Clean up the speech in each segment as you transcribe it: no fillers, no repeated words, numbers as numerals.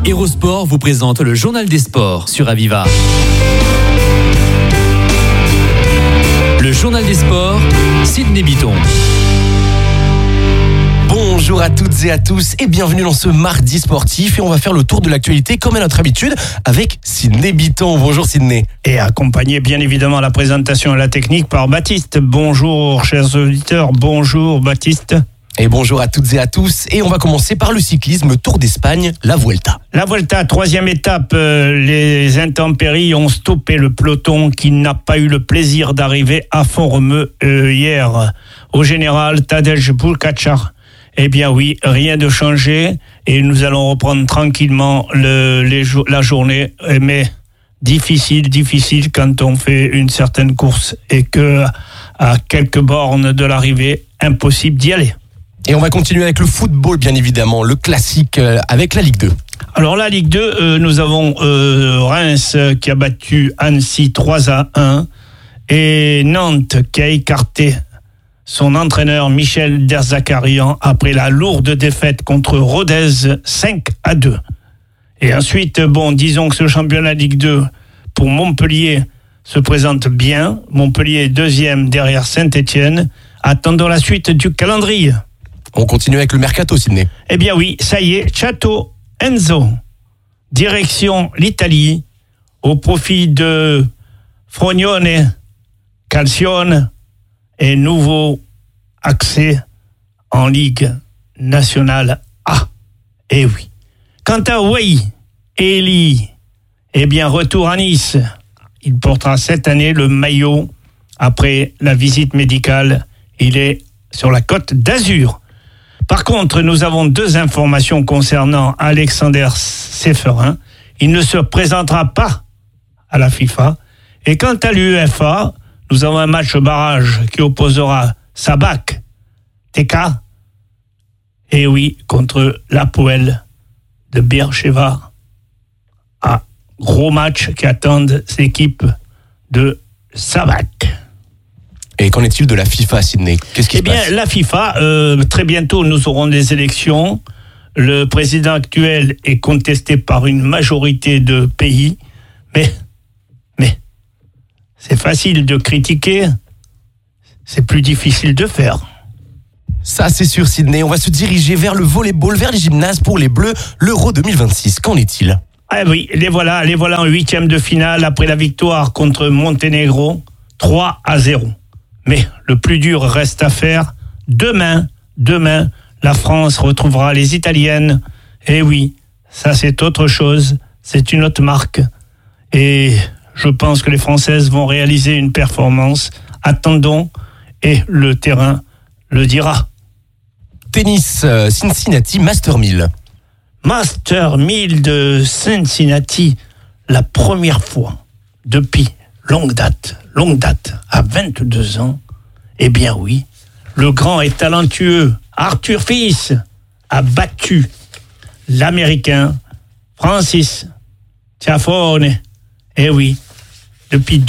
Hérosport vous présente le journal des sports sur Aviva. Le journal des sports, Sydney Bitton. Bonjour à toutes et à tous et bienvenue dans ce mardi sportif et on va faire le tour de l'actualité comme à notre habitude avec Sydney Bitton. Bonjour Sydney. Et accompagné bien évidemment à la présentation et la technique par Baptiste. Bonjour chers auditeurs, bonjour Baptiste. Et bonjour à toutes et à tous. Et on va commencer par le cyclisme Tour d'Espagne, la Vuelta. La Vuelta, troisième étape, les intempéries ont stoppé le peloton qui n'a pas eu le plaisir d'arriver à Font-Romeu hier. Au général, Tadej Pogačar. Eh bien oui, rien de changé et nous allons reprendre tranquillement la journée. Mais difficile quand on fait une certaine course et que à quelques bornes de l'arrivée, impossible d'y aller. Et on va continuer avec le football, bien évidemment, le classique avec la Ligue 2. Alors la Ligue 2, nous avons Reims qui a battu Annecy 3-1 et Nantes qui a écarté son entraîneur Michel Derzakarian après la lourde défaite contre Rodez 5-2. Et ensuite, disons que ce championnat Ligue 2 pour Montpellier se présente bien. Montpellier est deuxième derrière Saint-Étienne. Attendons la suite du calendrier. On continue avec le mercato, Sydney. Eh bien oui, ça y est, Chateau Enzo, direction l'Italie, au profit de Frognone, Calcione et nouveau accès en Ligue nationale A. Eh oui. Quant à Wei Eli, eh bien retour à Nice. Il portera cette année le maillot après la visite médicale. Il est sur la Côte d'Azur. Par contre, nous avons deux informations concernant Alexander Seferin. Il ne se présentera pas à la FIFA. Et quant à l'UEFA, nous avons un match barrage qui opposera Sabak TK, et oui, contre l'Apoel de Beersheva. Un gros match qui attendent l'équipe de Sabak. Et qu'en est-il de la FIFA, Sydney ? Qu'est-ce qui se passe ? La FIFA, très bientôt, nous aurons des élections. Le président actuel est contesté par une majorité de pays. Mais, c'est facile de critiquer. C'est plus difficile de faire. Ça, c'est sûr, Sydney. On va se diriger vers le volleyball, vers les gymnases pour les Bleus, l'Euro 2026. Qu'en est-il ? Ah oui, les voilà en huitième de finale après la victoire contre Monténégro, 3-0. Mais le plus dur reste à faire. Demain, la France retrouvera les Italiennes. Et oui, ça c'est autre chose. C'est une autre marque. Et je pense que les Françaises vont réaliser une performance. Attendons, et le terrain le dira. Tennis, Cincinnati, Master 1000. Master 1000 de Cincinnati, la première fois depuis longue date, à 22 ans, eh bien oui, le grand et talentueux Arthur Fils a battu l'Américain Francis Tiafoe. Eh oui, depuis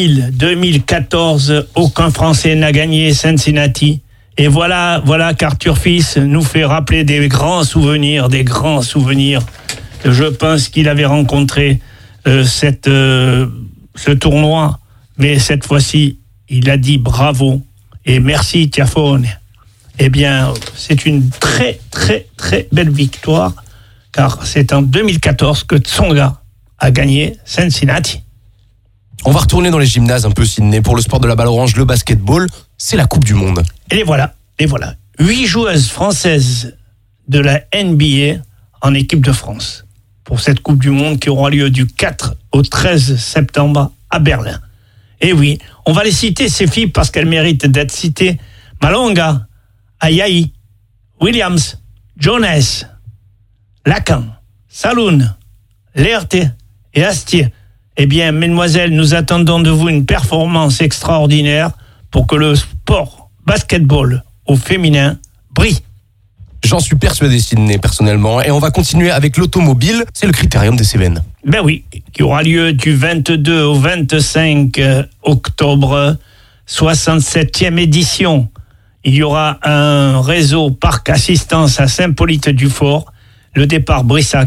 2014, aucun Français n'a gagné Cincinnati. Et voilà qu'Arthur Fils nous fait rappeler des grands souvenirs. Je pense qu'il avait rencontré ce tournoi, mais cette fois-ci, il a dit bravo et merci Tiafoe. Eh bien, c'est une très, très, très belle victoire, car c'est en 2014 que Tsonga a gagné Cincinnati. On va retourner dans les gymnases un peu, Sydney. Pour le sport de la balle orange, le basketball, c'est la Coupe du Monde. Et les voilà. 8 joueuses françaises de la NBA en équipe de France pour cette Coupe du Monde qui aura lieu du 4 au 13 septembre à Berlin. Et oui, on va les citer, ces filles, parce qu'elles méritent d'être citées. Malonga, Ayayi, Williams, Jones, Lacan, Saloun, Leerte et Astier. Eh bien, mesdemoiselles, nous attendons de vous une performance extraordinaire pour que le sport basketball au féminin brille. J'en suis persuadé, Sydney, personnellement. Et on va continuer avec l'automobile. C'est le Critérium des Cévennes. Ben oui, qui aura lieu du 22 au 25 octobre, 67e édition. Il y aura un réseau parc assistance à Saint-Hippolyte-du-Fort, le départ Brissac,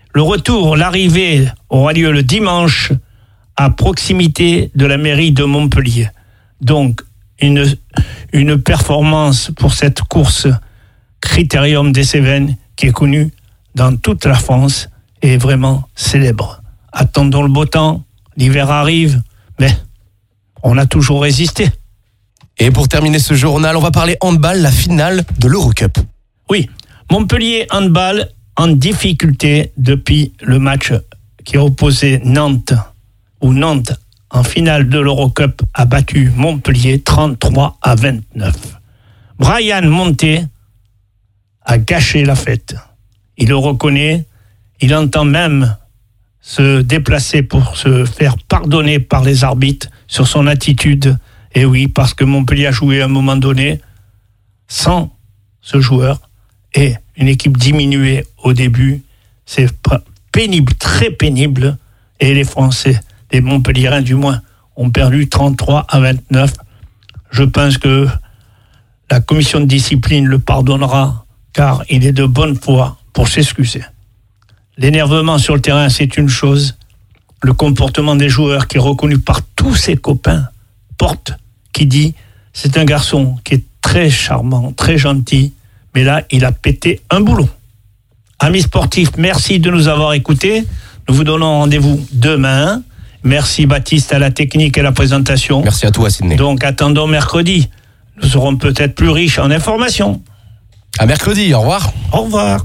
L'arrivée aura lieu le dimanche à proximité de la mairie de Montpellier. Donc, une performance pour cette course Critérium des Cévennes qui est connue dans toute la France et vraiment célèbre. Attendons le beau temps, l'hiver arrive, mais on a toujours résisté. Et pour terminer ce journal, on va parler handball, la finale de l'Eurocup. Oui, Montpellier handball en difficulté depuis le match qui a opposé Nantes, où Nantes, en finale de l'Eurocup, a battu Montpellier 33-29. Brian Monté a gâché la fête. Il le reconnaît, il entend même se déplacer pour se faire pardonner par les arbitres sur son attitude. Et oui, parce que Montpellier a joué à un moment donné sans ce joueur et une équipe diminuée au début. C'est pénible, très pénible. Et les Français, les Montpelliérains du moins, ont perdu 33-29. Je pense que la commission de discipline le pardonnera car il est de bonne foi pour s'excuser. L'énervement sur le terrain, c'est une chose. Le comportement des joueurs qui est reconnu par tous ses copains, Porte, qui dit c'est un garçon qui est très charmant, très gentil, mais là, il a pété un boulon. Amis sportifs, merci de nous avoir écoutés. Nous vous donnons rendez-vous demain. Merci Baptiste à la technique et à la présentation. Merci à toi, Sidney. Donc attendons mercredi. Nous serons peut-être plus riches en informations. À mercredi, au revoir. Au revoir.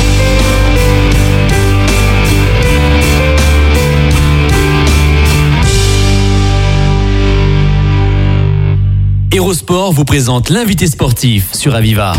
Hérosport vous présente l'invité sportif sur Aviva.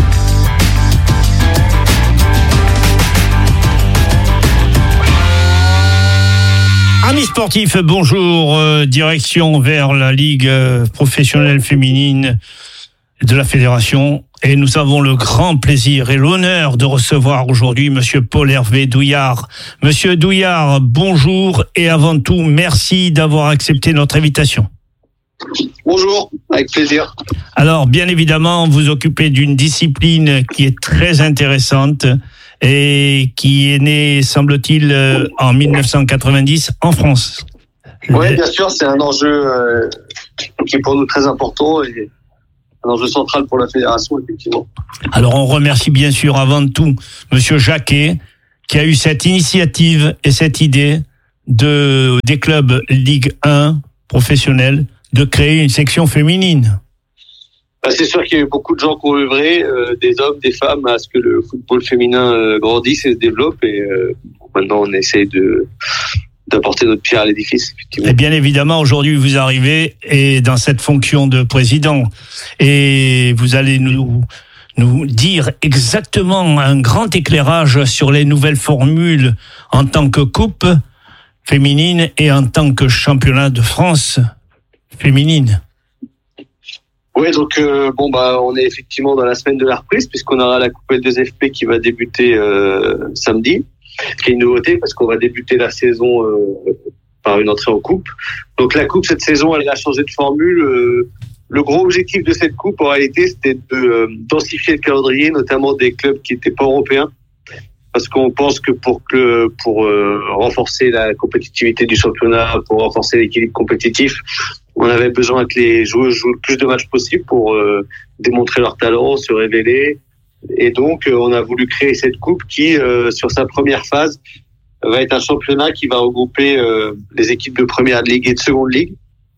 Amis sportifs, bonjour. Direction vers la Ligue professionnelle féminine de la Fédération. Et nous avons le grand plaisir et l'honneur de recevoir aujourd'hui Monsieur Paul-Hervé Douillard. Monsieur Douillard, bonjour et avant tout, merci d'avoir accepté notre invitation. Bonjour, avec plaisir. Alors, bien évidemment, vous occupez d'une discipline qui est très intéressante et qui est née, semble-t-il, en 1990 en France. Oui, bien sûr, c'est un enjeu qui est pour nous très important et un enjeu central pour la fédération, effectivement. Alors, on remercie bien sûr avant tout Monsieur Jacquet qui a eu cette initiative et cette idée des clubs Ligue 1 professionnels de créer une section féminine. C'est sûr qu'il y a eu beaucoup de gens qui ont œuvré, des hommes, des femmes, à ce que le football féminin grandisse et se développe. Et maintenant, on essaie d'apporter notre pierre à l'édifice. Et bien évidemment, aujourd'hui, vous arrivez et dans cette fonction de président. Et vous allez nous dire exactement un grand éclairage sur les nouvelles formules en tant que coupe féminine et en tant que championnat de France féminine. Oui, donc on est effectivement dans la semaine de la reprise puisqu'on aura la Coupe L2FP qui va débuter samedi, qui est une nouveauté parce qu'on va débuter la saison par une entrée en coupe. Donc la coupe cette saison, elle a changé de formule. Le gros objectif de cette coupe en réalité, c'était de densifier le calendrier, notamment des clubs qui n'étaient pas européens, parce qu'on pense que pour renforcer la compétitivité du championnat, pour renforcer l'équilibre compétitif, on avait besoin que les joueuses jouent le plus de matchs possible pour démontrer leur talent, se révéler. Et donc, on a voulu créer cette coupe qui, sur sa première phase, va être un championnat qui va regrouper les équipes de première ligue et de seconde ligue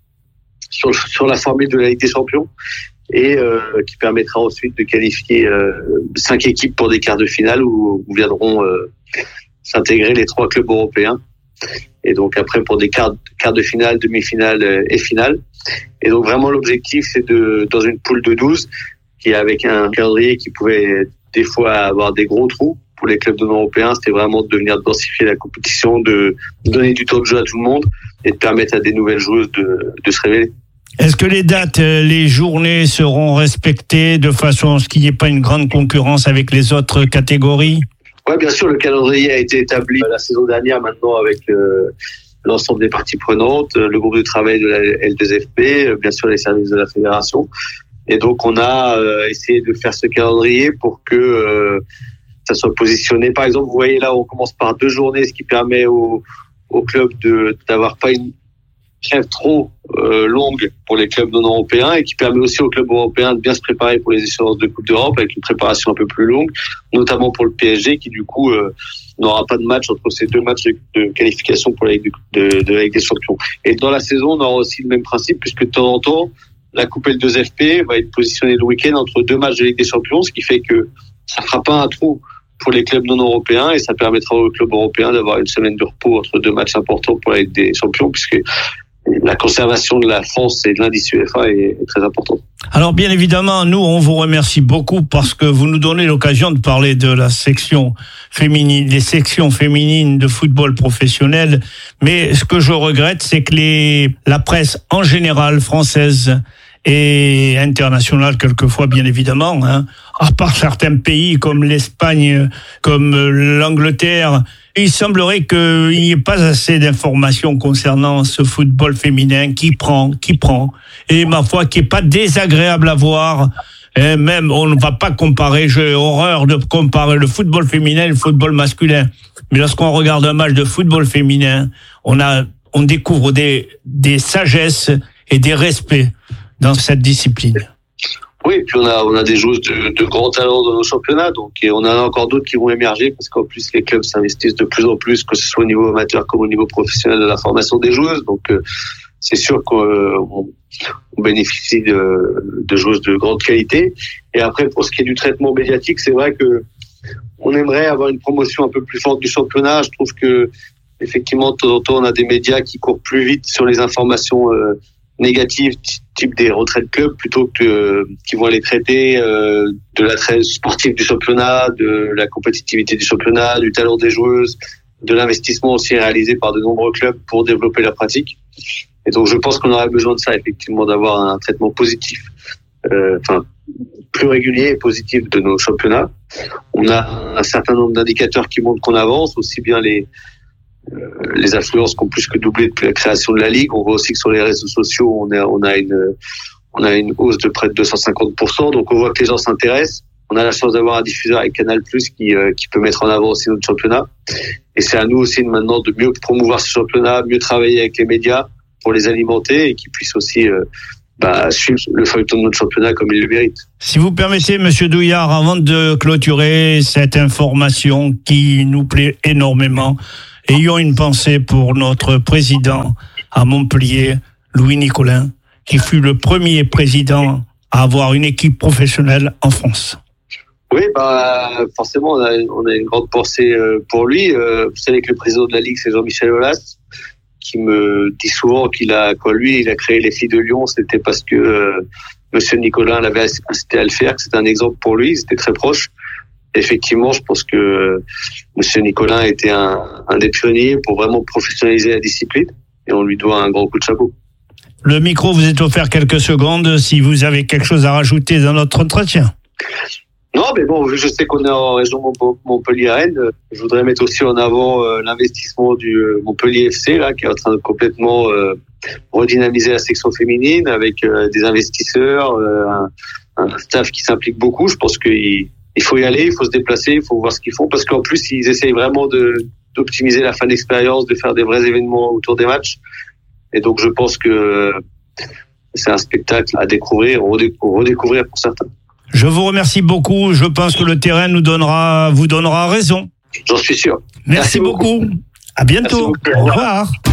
sur la formule de la Ligue des Champions et qui permettra ensuite de qualifier 5 équipes pour des quarts de finale où viendront s'intégrer les 3 clubs européens. Et donc après pour des quarts de finale, demi-finale et finale. Et donc vraiment l'objectif c'est dans une poule de 12 qui avec un calendrier qui pouvait des fois avoir des gros trous pour les clubs non européens, c'était vraiment de venir densifier la compétition, de donner du temps de jeu à tout le monde et de permettre à des nouvelles joueuses de se révéler. Est-ce que les dates, les journées seront respectées de façon à ce qu'il n'y ait pas une grande concurrence avec les autres catégories ? Oui, bien sûr, le calendrier a été établi la saison dernière maintenant avec l'ensemble des parties prenantes, le groupe de travail de la L2FP, bien sûr les services de la fédération. Et donc on a essayé de faire ce calendrier pour que ça soit positionné. Par exemple, vous voyez là, on commence par 2 journées, ce qui permet au club d'avoir pas une trêve trop longue pour les clubs non européens et qui permet aussi aux clubs européens de bien se préparer pour les échéances de Coupe d'Europe avec une préparation un peu plus longue, notamment pour le PSG qui du coup n'aura pas de match entre ces 2 matchs de qualification pour la Ligue de la Ligue des Champions. Et dans la saison, on aura aussi le même principe puisque de temps en temps, la Coupe L2FP va être positionnée le week-end entre 2 matchs de Ligue des Champions, ce qui fait que ça fera pas un trou pour les clubs non européens et ça permettra aux clubs européens d'avoir une semaine de repos entre 2 matchs importants pour la Ligue des Champions puisque la conservation de la France et de l'indice UEFA est très importante. Alors bien évidemment, nous on vous remercie beaucoup parce que vous nous donnez l'occasion de parler de la section féminine, les sections féminines de football professionnel. Mais ce que je regrette, c'est que la presse en général française et internationale quelquefois bien évidemment, à part certains pays comme l'Espagne, comme l'Angleterre, il semblerait qu'il n'y ait pas assez d'informations concernant ce football féminin qui prend, et ma foi, qui est pas désagréable à voir. Et même, on ne va pas comparer, j'ai horreur de comparer le football féminin et le football masculin. Mais lorsqu'on regarde un match de football féminin, on découvre des sagesses et des respects dans cette discipline. Oui, puis on a des joueuses de grands talents dans nos championnats, donc et on en a encore d'autres qui vont émerger parce qu'en plus les clubs s'investissent de plus en plus, que ce soit au niveau amateur comme au niveau professionnel de la formation des joueuses. Donc c'est sûr qu'on bénéficie de joueuses de grande qualité. Et après, pour ce qui est du traitement médiatique, c'est vrai que on aimerait avoir une promotion un peu plus forte du championnat. Je trouve que effectivement, de temps en temps, on a des médias qui courent plus vite sur les informations négatives, type des retraits de clubs, plutôt que qui vont aller traiter de l'attrait sportif du championnat, de la compétitivité du championnat, du talent des joueuses, de l'investissement aussi réalisé par de nombreux clubs pour développer la pratique. Et donc je pense qu'on aurait besoin de ça, effectivement, d'avoir un traitement positif, plus régulier et positif de nos championnats. On a un certain nombre d'indicateurs qui montrent qu'on avance, aussi bien les affluences qui ont plus que doublé depuis la création de la Ligue. On voit aussi que sur les réseaux sociaux, on a une hausse de près de 250%. Donc on voit que les gens s'intéressent. On a la chance d'avoir un diffuseur avec Canal+, qui peut mettre en avant aussi notre championnat. Et c'est à nous aussi maintenant de mieux promouvoir ce championnat, mieux travailler avec les médias pour les alimenter et qu'ils puissent aussi suivre le feuilleton de notre championnat comme il le mérite. Si vous permettez, Monsieur Douillard, avant de clôturer cette information qui nous plaît énormément, ayons une pensée pour notre président à Montpellier, Louis Nicolin, qui fut le premier président à avoir une équipe professionnelle en France. Oui, forcément, on a une grande pensée pour lui. Vous savez que le président de la Ligue, c'est Jean-Michel Aulas, qui me dit souvent quand lui, il a créé les filles de Lyon, c'était parce que Monsieur Nicolin l'avait incité à le faire, que c'était un exemple pour lui, c'était très proche. Effectivement, je pense que Monsieur Nicolin était un des pionniers pour vraiment professionnaliser la discipline et on lui doit un grand coup de chapeau. Le micro vous est offert quelques secondes si vous avez quelque chose à rajouter dans notre entretien. Non, mais bon, je sais qu'on est en région Montpellier-Rennes. Je voudrais mettre aussi en avant l'investissement du Montpellier FC, là, qui est en train de complètement redynamiser la section féminine avec des investisseurs, un staff qui s'implique beaucoup. Je pense qu'il faut y aller, il faut se déplacer, il faut voir ce qu'ils font, parce qu'en plus, ils essayent vraiment d'optimiser la fan expérience, de faire des vrais événements autour des matchs. Et donc, je pense que c'est un spectacle à découvrir, redécouvrir pour certains. Je vous remercie beaucoup. Je pense que le terrain vous donnera raison. J'en suis sûr. Merci beaucoup. À bientôt. Au revoir.